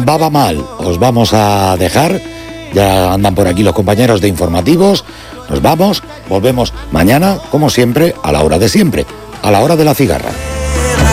Baba Mal, os vamos a dejar. Ya andan por aquí los compañeros de informativos. Nos vamos, volvemos mañana, como siempre, a la hora de siempre, a la hora de la cigarra.